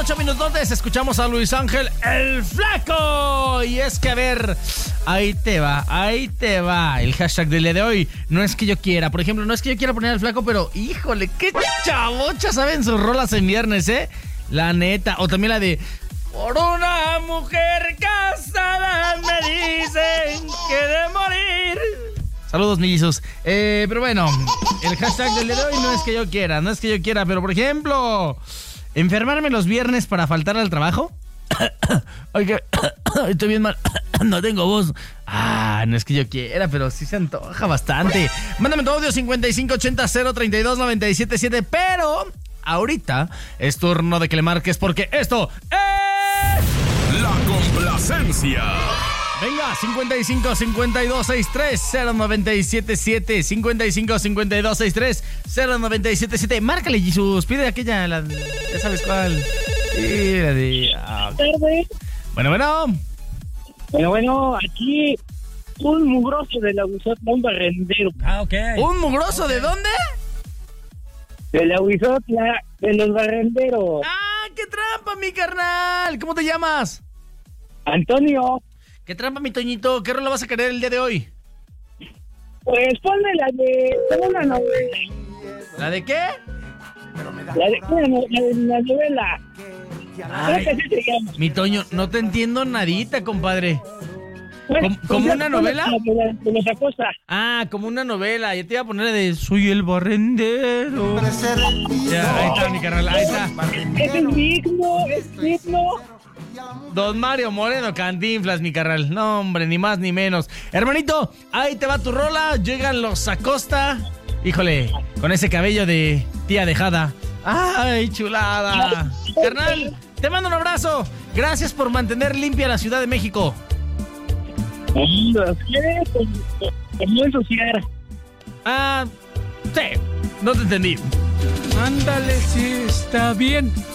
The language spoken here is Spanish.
8 minutotes, escuchamos a Luis Ángel, el Flaco. Y es que, a ver, ahí te va. El hashtag del día de hoy. No es que yo quiera, por ejemplo, no es que yo quiera poner al Flaco, pero híjole, qué chavocha saben sus rolas en viernes, la neta. O también la de por una mujer casada me dicen que de morir. Saludos, mellizos. Pero bueno, el hashtag del día de hoy no es que yo quiera, pero por ejemplo, enfermarme los viernes para faltar al trabajo. Oye, estoy bien mal, no tengo voz. No es que yo quiera, pero sí se antoja bastante. Mándame tu audio 5580-032-977. Pero ahorita es turno de que le marques porque esto es La Complacencia. Venga, 55-5263-0977. 55-5263-0977. Márcale, Jesús. Pide aquella, ya sabes cuál. Sí, la de... Bueno, aquí un mugroso de la Huizotla, un barrendero. Ok. ¿Un mugroso de dónde? De la Huizotla, de los barrenderos. ¡Qué trampa, mi carnal! ¿Cómo te llamas? Antonio. ¿Qué trampa, mi Toñito? ¿Qué rola vas a querer el día de hoy? Pues ponme la de... Ponme una novela. ¿La de qué? La novela. Ay, Creo que así se llama. mi Toño, no te entiendo nadita, compadre. Pues, ¿Como una novela? De los Acosta. Como una novela. Yo te iba a poner de Soy el barrendero. Ya, ahí está, mi carnal, ahí está. Es el mismo. Don Mario Moreno Cantinflas, mi carnal. No, hombre, ni más ni menos. Hermanito, ahí te va tu rola. Llegan los Acosta. Híjole, con ese cabello de tía dejada. ¡Ay, chulada! Carnal, te mando un abrazo. Gracias por mantener limpia la Ciudad de México. Por no ensuciar. Sí, no te entendí. Ándale, sí, está bien.